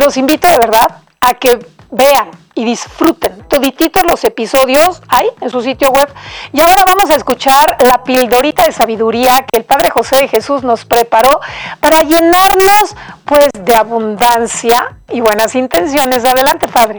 los invito de verdad a que vean y disfruten todititos los episodios ahí en su sitio web. Y ahora vamos a escuchar la pildorita de sabiduría que el Padre José de Jesús nos preparó para llenarnos pues de abundancia y buenas intenciones. Adelante, Padre.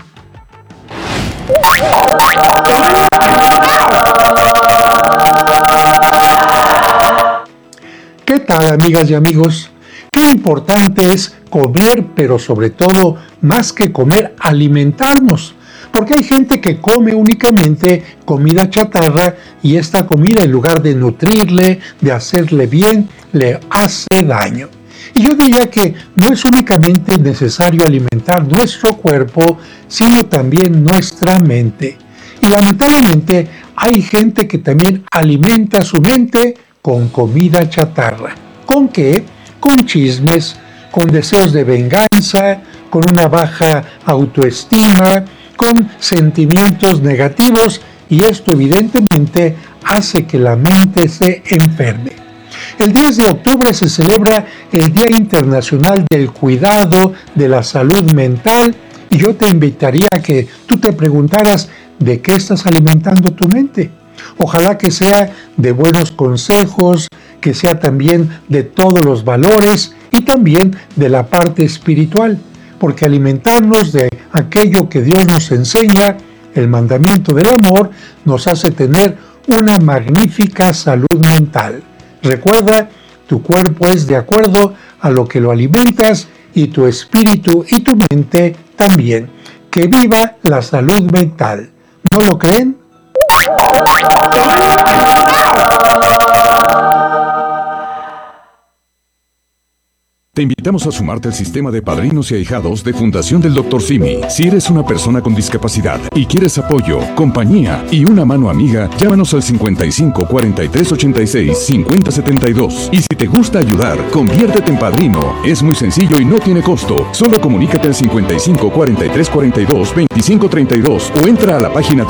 ¿Qué tal, amigas y amigos? Qué importante es comer, pero sobre todo, más que comer, alimentarnos. Porque hay gente que come únicamente comida chatarra y esta comida, en lugar de nutrirle, de hacerle bien, le hace daño. Y yo diría que no es únicamente necesario alimentar nuestro cuerpo, sino también nuestra mente. Y lamentablemente hay gente que también alimenta su mente con comida chatarra. ¿Con qué? Con chismes, con deseos de venganza, con una baja autoestima, con sentimientos negativos, y esto evidentemente hace que la mente se enferme. El 10 de octubre se celebra el Día Internacional del Cuidado de la Salud Mental, y yo te invitaría a que tú te preguntaras de qué estás alimentando tu mente. Ojalá que sea de buenos consejos, que sea también de todos los valores y también de la parte espiritual, porque alimentarnos de aquello que Dios nos enseña, el mandamiento del amor, nos hace tener una magnífica salud mental. Recuerda, tu cuerpo es de acuerdo a lo que lo alimentas y tu espíritu y tu mente también. Que viva la salud mental. ¿No lo creen? Te invitamos a sumarte al sistema de padrinos y ahijados de Fundación del Dr. Simi. Si eres una persona con discapacidad y quieres apoyo, compañía y una mano amiga, llámanos al 55 43 86 50 72. Y si te gusta ayudar, conviértete en padrino. Es muy sencillo y no tiene costo. Solo comunícate al 55 43 42 25 32 o entra a la página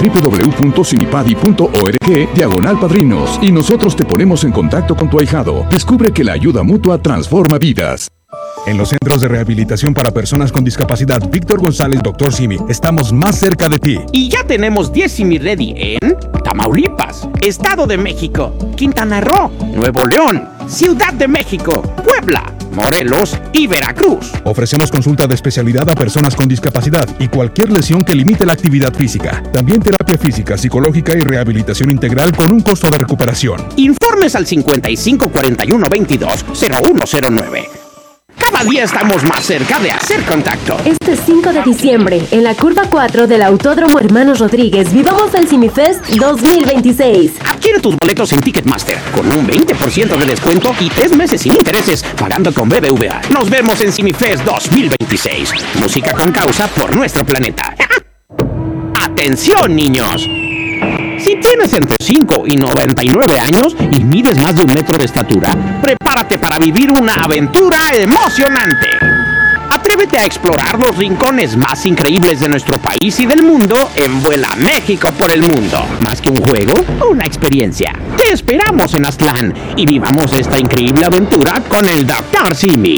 www.simipadi.org/padrinos y nosotros te ponemos en contacto con tu ahijado. Descubre que la ayuda mutua transforma vidas. En los centros de rehabilitación para personas con discapacidad Víctor González, Dr. Simi, estamos más cerca de ti. Y ya tenemos 10 Simi Ready en Tamaulipas, Estado de México, Quintana Roo, Nuevo León, Ciudad de México, Puebla, Morelos y Veracruz. Ofrecemos consulta de especialidad a personas con discapacidad y cualquier lesión que limite la actividad física. También terapia física, psicológica y rehabilitación integral con un costo de recuperación. Informes al 55 41 22 0109. Cada día estamos más cerca de hacer contacto. Este 5 de diciembre, en la curva 4 del Autódromo Hermanos Rodríguez, vivamos el CimiFest 2026. Adquiere tus boletos en Ticketmaster con un 20% de descuento y 3 meses sin intereses, pagando con BBVA. Nos vemos en CimiFest 2026. Música con causa por nuestro planeta. ¡Atención, niños! Si tienes entre 5 y 99 años y mides más de 1 metro de estatura, prepárate para vivir una aventura emocionante. Atrévete a explorar los rincones más increíbles de nuestro país y del mundo en Vuela México por el Mundo. Más que un juego, una experiencia. Te esperamos en Aztlán y vivamos esta increíble aventura con el Dr. Simi.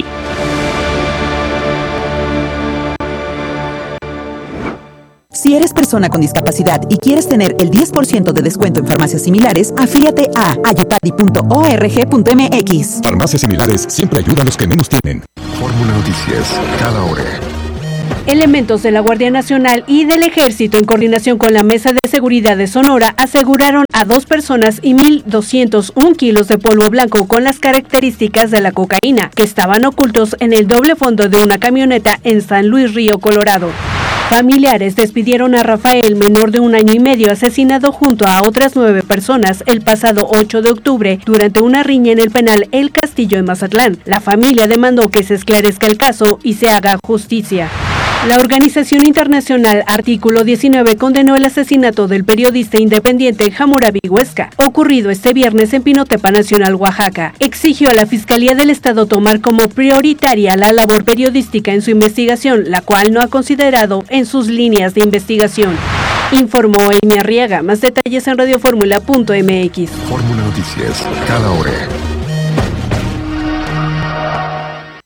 Si eres persona con discapacidad y quieres tener el 10% de descuento en farmacias similares, afíliate a ayupadi.org.mx. Farmacias similares siempre ayudan a los que menos tienen. Fórmula Noticias, cada hora. Elementos de la Guardia Nacional y del Ejército, en coordinación con la Mesa de Seguridad de Sonora, aseguraron a 2 personas y 1,201 kilos de polvo blanco con las características de la cocaína, que estaban ocultos en el doble fondo de una camioneta en San Luis Río, Colorado. Familiares despidieron a Rafael, menor de 1 año y medio, asesinado junto a otras 9 personas el pasado 8 de octubre durante una riña en el penal El Castillo en Mazatlán. La familia demandó que se esclarezca el caso y se haga justicia. La organización internacional Artículo 19 condenó el asesinato del periodista independiente Hammurabi Huesca, ocurrido este viernes en Pinotepa Nacional, Oaxaca. Exigió a la Fiscalía del Estado tomar como prioritaria la labor periodística en su investigación, la cual no ha considerado en sus líneas de investigación. Informó Amy Arriaga. Más detalles en radioformula.mx. Fórmula Noticias, cada hora.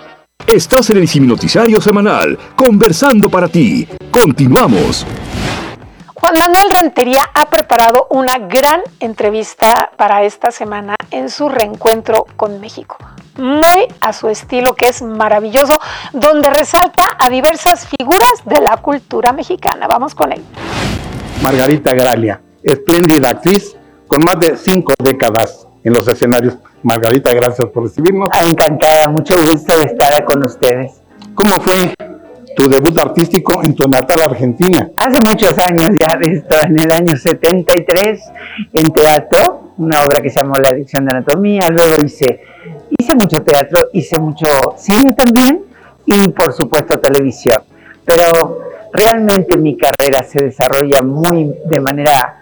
Estás en el Simi Noticiario Semanal, conversando para ti. Continuamos. Juan Manuel Rentería ha preparado una gran entrevista para esta semana en su reencuentro con México. Muy a su estilo, que es maravilloso, donde resalta a diversas figuras de la cultura mexicana. Vamos con él. Margarita Gralia, espléndida actriz con más de 5 décadas en los escenarios. Margarita, gracias por recibirnos. Encantada, mucho gusto de estar con ustedes. ¿Cómo fue tu debut artístico en tu natal Argentina? Hace muchos años ya de esto, en el año 73, en teatro, una obra que se llamó La Lección de Anatomía. Luego hice mucho teatro, hice mucho cine también y por supuesto televisión. Pero realmente mi carrera se desarrolla de manera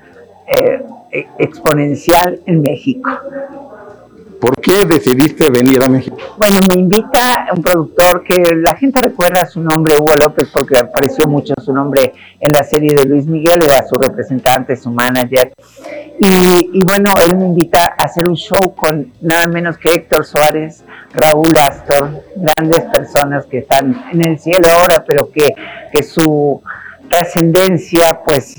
exponencial en México. ¿Por qué decidiste venir a México? Bueno, me invita un productor que la gente recuerda su nombre, Hugo López, porque apareció mucho su nombre en la serie de Luis Miguel, era su representante, su manager. Y bueno, él me invita a hacer un show con nada menos que Héctor Suárez, Raúl Astor, grandes personas que están en el cielo ahora, pero que su trascendencia pues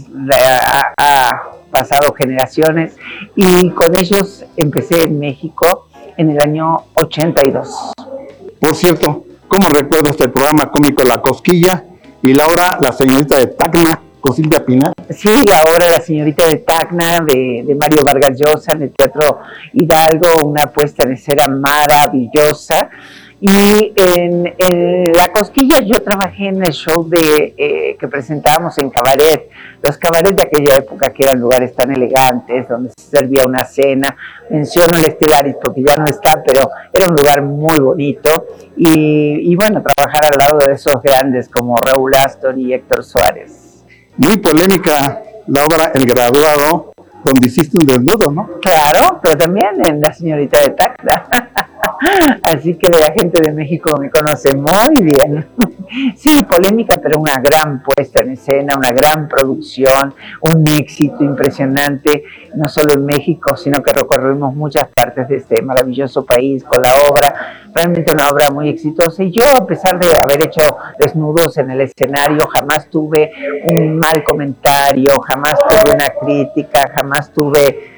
ha pasado generaciones, y con ellos empecé en México en el año 82. Por cierto, ¿cómo recuerdas el programa cómico La Cosquilla y la obra La Señorita de Tacna con Silvia Pinal? Sí, la obra La Señorita de Tacna de Mario Vargas Llosa en el Teatro Hidalgo, una puesta en escena maravillosa. Y en La Cosquilla yo trabajé en el show que presentábamos en cabaret, los cabarets de aquella época, que eran lugares tan elegantes, donde se servía una cena. Menciono el Estelaris porque ya no está, pero era un lugar muy bonito. Y bueno, trabajar al lado de esos grandes como Raúl Astor y Héctor Suárez. Muy polémica la obra El Graduado, donde hiciste un desnudo, ¿no? Claro, pero también en La Señorita de Tacna. Así que la gente de México me conoce muy bien. Sí, polémica, pero una gran puesta en escena, una gran producción, un éxito impresionante, no solo en México, sino que recorrimos muchas partes de este maravilloso país con la obra. Realmente una obra muy exitosa. Y yo, a pesar de haber hecho desnudos en el escenario, jamás tuve un mal comentario, jamás tuve una crítica, jamás tuve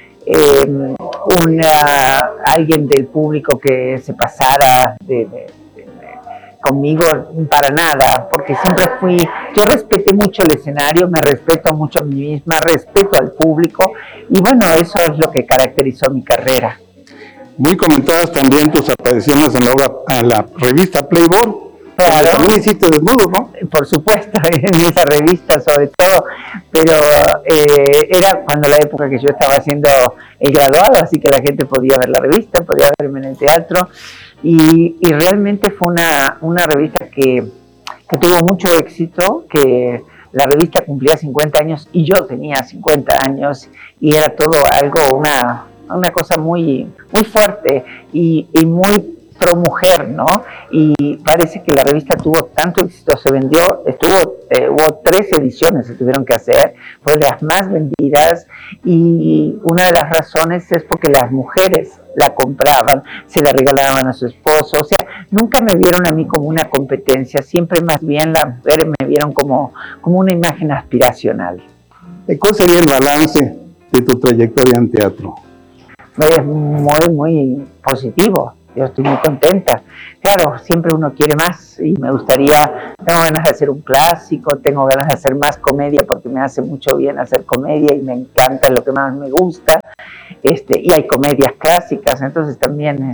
alguien del público que se pasara conmigo, para nada, porque siempre yo respeté mucho el escenario, me respeto mucho a mí misma, respeto al público, y bueno, eso es lo que caracterizó mi carrera. Muy comentadas también tus apariciones en la revista Playboy. Claro. También hiciste desnudo, ¿no? Por supuesto, en esa revista sobre todo, pero era cuando la época que yo estaba haciendo El Graduado, así que la gente podía ver la revista, podía verme en el teatro, y realmente fue una revista que tuvo mucho éxito, que la revista cumplía 50 años y yo tenía 50 años, y era todo algo, una cosa muy, muy fuerte y muy pro mujer, ¿no? Y parece que la revista tuvo tanto éxito, se vendió, hubo 3 ediciones que tuvieron que hacer, fue de las más vendidas, y una de las razones es porque las mujeres la compraban, se la regalaban a su esposo, o sea, nunca me vieron a mí como una competencia, siempre más bien las mujeres me vieron como una imagen aspiracional. ¿Cuál sería el balance de tu trayectoria en teatro? Es muy, muy positivo. Yo estoy muy contenta. Claro, siempre uno quiere más y me gustaría, tengo ganas de hacer un clásico, tengo ganas de hacer más comedia porque me hace mucho bien hacer comedia y me encanta, lo que más me gusta. Y hay comedias clásicas, entonces también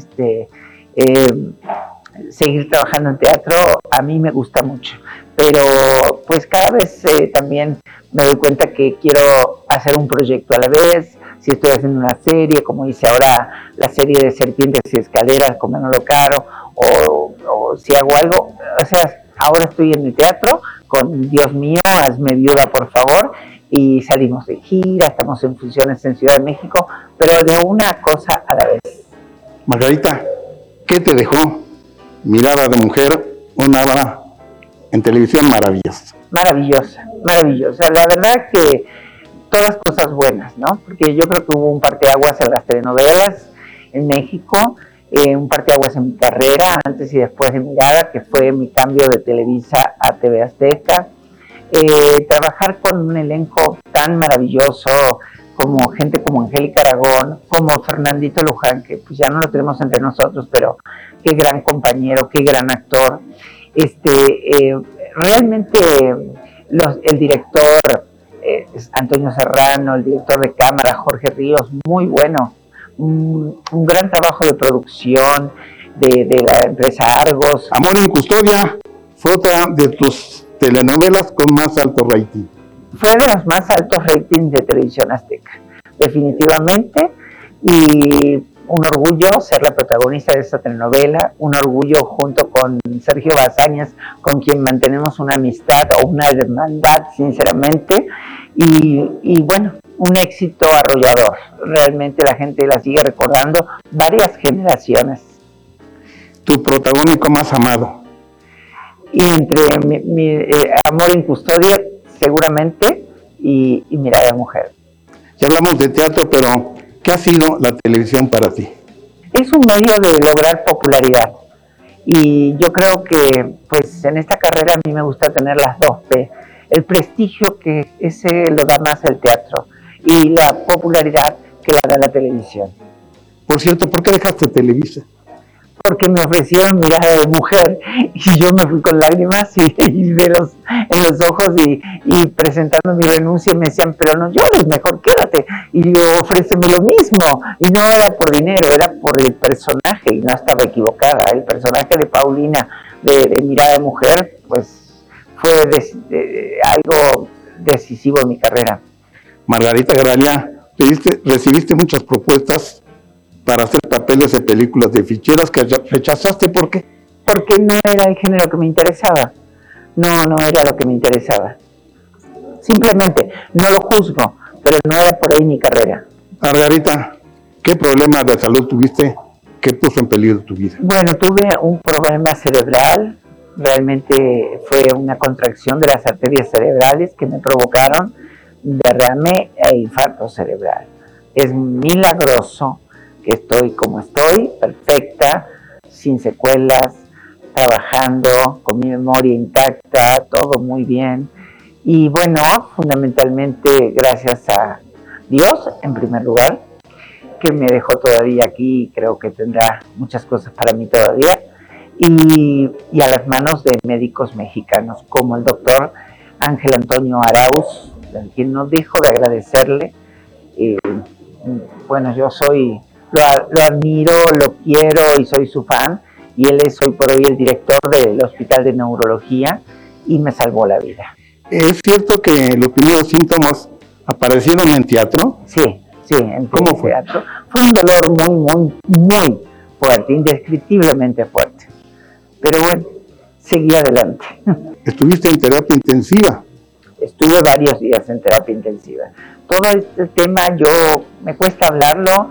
seguir trabajando en teatro a mí me gusta mucho. Pero pues cada vez también me doy cuenta que quiero hacer un proyecto a la vez. Si estoy haciendo una serie, como hice ahora la serie de Serpientes y Escaleras con Manolo Caro, o si hago algo, o sea, ahora estoy en el teatro con Dios mío, hazme viuda por favor, y salimos de gira, estamos en funciones en Ciudad de México, pero de una cosa a la vez. Margarita, ¿qué te dejó Mirada de Mujer, una obra en televisión maravillosa? Maravillosa. La verdad que todas cosas buenas, ¿no? Porque yo creo que hubo un parteaguas en las telenovelas en México, un parteaguas en mi carrera, antes y después de Mirada, que fue mi cambio de Televisa a TV Azteca. Trabajar con un elenco tan maravilloso, como gente como Angélica Aragón, como Fernandito Luján, que pues ya no lo tenemos entre nosotros, pero qué gran compañero, qué gran actor. Realmente el director Antonio Serrano, el director de cámara Jorge Ríos, muy bueno, un gran trabajo de producción de la empresa Argos. Amor en Custodia fue otra de tus telenovelas con más alto rating. Fue de los más altos ratings de Televisión Azteca, definitivamente, y un orgullo ser la protagonista de esta telenovela, un orgullo junto con Sergio Bazañas, con quien mantenemos una amistad o una hermandad, sinceramente, y bueno, un éxito arrollador. Realmente la gente la sigue recordando varias generaciones. ¿Tu protagónico más amado? Y entre mi Amor en Custodia, seguramente, y Mirada de Mujer. Ya hablamos de teatro, pero ¿qué ha sido la televisión para ti? Es un medio de lograr popularidad. Y yo creo que pues en esta carrera a mí me gusta tener las dos P. El prestigio, que ese lo da más el teatro, y la popularidad que la da la televisión. Por cierto, ¿por qué dejaste Televisa? Porque me ofrecieron Mirada de Mujer y yo me fui con lágrimas en los ojos y presentando mi renuncia, me decían, pero no llores, mejor quédate. Y digo, ofréceme lo mismo. Y no era por dinero, era por el personaje, y no estaba equivocada. El personaje de Paulina de Mirada de Mujer pues fue algo decisivo en mi carrera. Margarita Gralia, recibiste muchas propuestas para hacer papeles de películas de ficheras que rechazaste. ¿Por qué? Porque no era el género que me interesaba. No era lo que me interesaba. Simplemente, no lo juzgo, pero no era por ahí mi carrera. Margarita, ¿qué problema de salud tuviste que puso en peligro tu vida? Bueno, tuve un problema cerebral. Realmente fue una contracción de las arterias cerebrales que me provocaron derrame e infarto cerebral. Es milagroso que estoy como estoy, perfecta, sin secuelas, trabajando, con mi memoria intacta, todo muy bien. Y bueno, fundamentalmente gracias a Dios, en primer lugar, que me dejó todavía aquí y creo que tendrá muchas cosas para mí todavía. Y a las manos de médicos mexicanos, como el doctor Ángel Antonio Arauz, a quien no dejo de agradecerle. Bueno, yo lo admiro, lo quiero y soy su fan, y él es hoy por hoy el director del Hospital de Neurología y me salvó la vida. ¿Es cierto que los primeros síntomas aparecieron en teatro? Sí, en ¿Cómo fue? teatro. Fue un dolor muy fuerte, indescriptiblemente fuerte. Pero bueno, seguí adelante. ¿Estuviste en terapia intensiva? Estuve varios días en terapia intensiva. Todo este tema me cuesta hablarlo,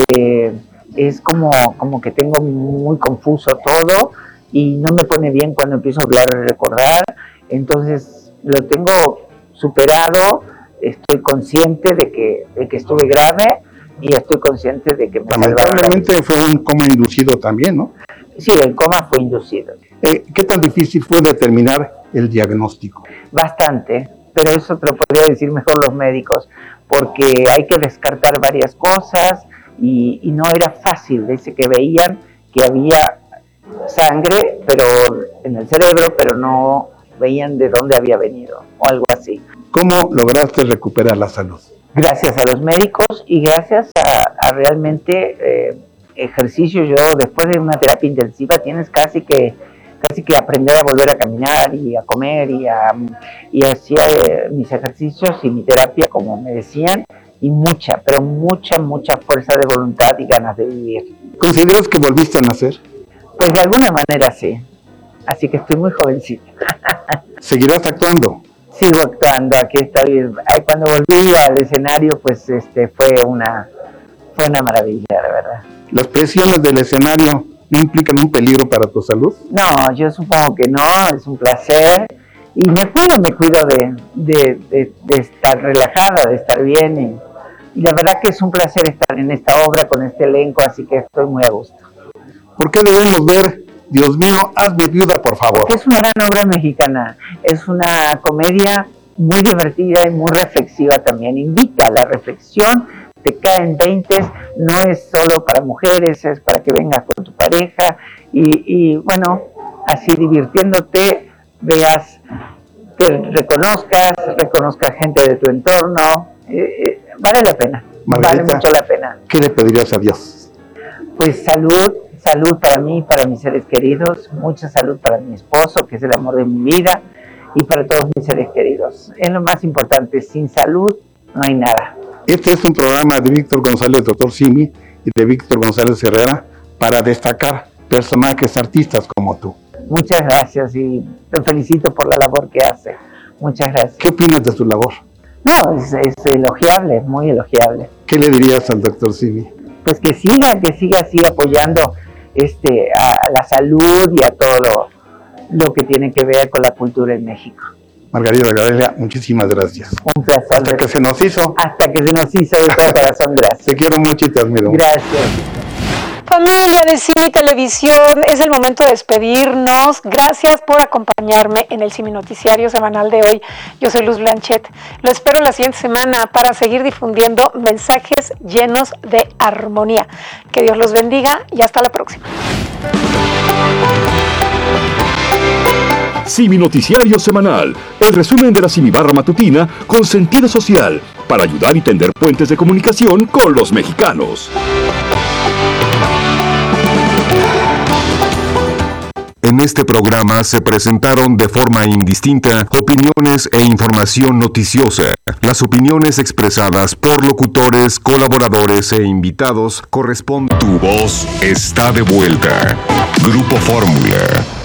es como que tengo muy confuso todo y no me pone bien cuando empiezo a hablar y recordar. Entonces lo tengo superado, estoy consciente de que estuve grave y estoy consciente de que me lamentablemente fue un coma inducido también, ¿no? Sí, el coma fue inducido. ¿Qué tan difícil fue determinar el diagnóstico? Bastante, pero eso te lo podría decir mejor los médicos, porque hay que descartar varias cosas y no era fácil. Dice que veían que había sangre pero en el cerebro, pero no veían de dónde había venido o algo así. ¿Cómo lograste recuperar la salud? Gracias a los médicos y gracias a realmente ejercicio. Yo después de una terapia intensiva tienes casi que aprender a volver a caminar y a comer y hacía mis ejercicios y mi terapia como me decían, y mucha fuerza de voluntad y ganas de vivir. ¿Consideras que volviste a nacer? Pues de alguna manera sí, así que estoy muy jovencita. ¿Seguirás actuando? Sigo actuando, aquí estoy. Cuando volví al escenario pues fue una maravilla, la verdad. ¿Las presiones del escenario no implican un peligro para tu salud? No, yo supongo que no, es un placer y me cuido de estar relajada, de estar bien y la verdad que es un placer estar en esta obra con este elenco, así que estoy muy a gusto. ¿Por qué debemos ver Dios mío, hazme viuda, por favor? Es una gran obra mexicana, es una comedia muy divertida y muy reflexiva también, invita a la reflexión, te caen 20, no es solo para mujeres, es para que vengas con tu pareja y bueno, así divirtiéndote, veas, te reconozcas gente de tu entorno, vale la pena, Margarita, vale mucho la pena. ¿Qué le pedirías a Dios? Pues salud para mí, para mis seres queridos, mucha salud para mi esposo, que es el amor de mi vida, y para todos mis seres queridos. Es lo más importante, sin salud no hay nada. Este es un programa de Víctor González, Dr. Simi, y de Víctor González Herrera, para destacar personajes artistas como tú. Muchas gracias y te felicito por la labor que hace. Muchas gracias. ¿Qué opinas de su labor? No, es elogiable, muy elogiable. ¿Qué le dirías al Dr. Simi? Pues que siga así apoyando a la salud y a todo lo que tiene que ver con la cultura en México. Margarita Gadelia, muchísimas gracias. Un placer. Hasta que se nos hizo. Hasta que se nos hizo de todo corazón, gracias. Te quiero mucho y te admiro. Gracias. Familia de Simi Televisión, es el momento de despedirnos. Gracias por acompañarme en el Simi Noticiario semanal de hoy. Yo soy Luz Blanchet. Lo espero la siguiente semana para seguir difundiendo mensajes llenos de armonía. Que Dios los bendiga y hasta la próxima. Simi Noticiario Semanal, el resumen de la Simi Barra Matutina con sentido social, para ayudar y tender puentes de comunicación con los mexicanos. En este programa se presentaron de forma indistinta opiniones e información noticiosa. Las opiniones expresadas por locutores, colaboradores e invitados corresponden. Tu voz está de vuelta. Grupo Fórmula.